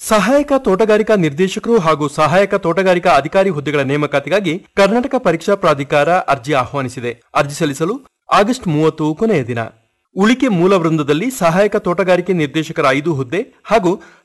ಸಹಾಯಕ ತೋಟಗಾರಿಕಾ ನಿರ್ದೇಶಕರು ಹಾಗೂ ಸಹಾಯಕ ತೋಟಗಾರಿಕಾ ಅಧಿಕಾರಿ ಹುದ್ದೆಗಳ ನೇಮಕಾತಿಗಾಗಿ ಕರ್ನಾಟಕ ಪರೀಕ್ಷಾ ಪ್ರಾಧಿಕಾರ ಅರ್ಜಿ ಆಹ್ವಾನಿಸಿದೆ. ಅರ್ಜಿ ಸಲ್ಲಿಸಲು ಆಗಸ್ಟ್ 30 ಕೊನೆಯ ದಿನ. ಉಳಿಕೆ ಮೂಲ ವೃಂದದಲ್ಲಿ ಸಹಾಯಕ ತೋಟಗಾರಿಕೆ ನಿರ್ದೇಶಕರ 5 ಹುದ್ದೆ ಹಾಗೂ